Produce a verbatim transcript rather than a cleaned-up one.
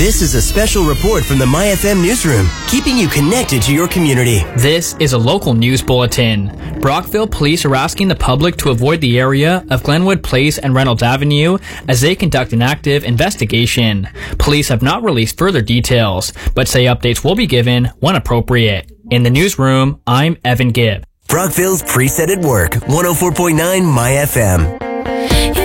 This is a special report from the My F M newsroom, keeping you connected to your community. This is a local news bulletin. Brockville police are asking the public to avoid the area of Glenwood Place and Reynolds Avenue as they conduct an active investigation. Police have not released further details, but say updates will be given when appropriate. In the newsroom, I'm Evan Gibb. Brockville's Preset at Work, one oh four point nine My F M.